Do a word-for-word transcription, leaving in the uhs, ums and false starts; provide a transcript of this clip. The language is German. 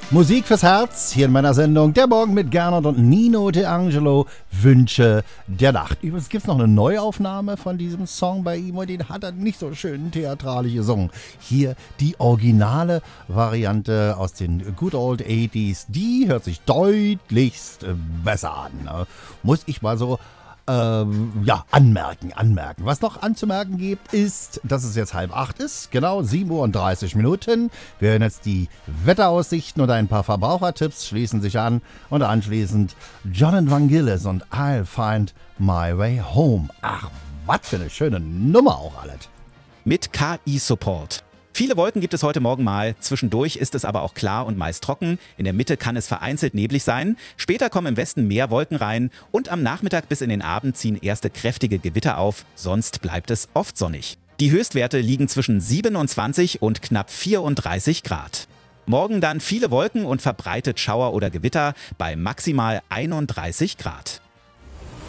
Musik fürs Herz, hier in meiner Sendung Der Morgen mit Gernot und Nino De Angelo, Wünsche der Nacht. Übrigens gibt es noch eine Neuaufnahme von diesem Song bei ihm und den hat er nicht so schön theatralisch gesungen. Hier die originale Variante aus den Good Old achtziger, die hört sich deutlichst besser an. Muss ich mal so Ähm, ja, anmerken, anmerken. Was noch anzumerken gibt, ist, dass es jetzt halb acht ist, genau sieben Uhr und dreißig Minuten. Wir hören jetzt die Wetteraussichten und ein paar Verbrauchertipps schließen sich an und anschließend John Vangelis und I'll Find My Way Home. Ach, was für eine schöne Nummer auch alles. Mit K I-Support. Viele Wolken gibt es heute Morgen mal, zwischendurch ist es aber auch klar und meist trocken. In der Mitte kann es vereinzelt neblig sein. Später kommen im Westen mehr Wolken rein und am Nachmittag bis in den Abend ziehen erste kräftige Gewitter auf, sonst bleibt es oft sonnig. Die Höchstwerte liegen zwischen siebenundzwanzig und knapp vierunddreißig Grad. Morgen dann viele Wolken und verbreitet Schauer oder Gewitter bei maximal einunddreißig Grad.